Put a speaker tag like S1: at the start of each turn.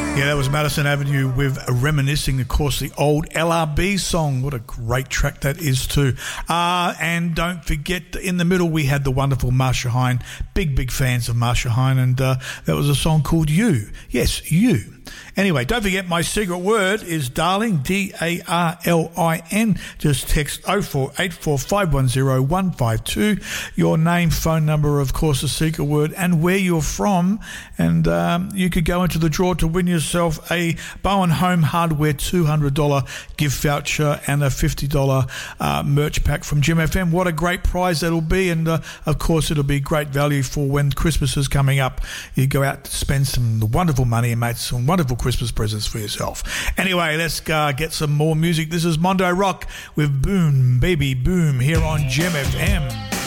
S1: Yeah, that was Madison Avenue with Reminiscing, of course, the old LRB song. What a great track that is too. And don't forget, in the middle we had the wonderful Marsha Hine. Big fans of Marsha Hine, and that was a song called You. Yes, You. Anyway, don't forget my secret word is darling, DARLIN. Just text 0484 510 152. Your name, phone number, of course, the secret word, and where you're from. And you could go into the draw to win yourself a Bowen Home Hardware $200 gift voucher and a $50 merch pack from Jim FM. What a great prize that'll be. And, of course, it'll be great value for when Christmas is coming up. You go out to spend some wonderful money and make some wonderful Christmas presents for yourself. Anyway, let's get some more music. This is Mondo Rock with Boom Baby Boom here on Gem FM.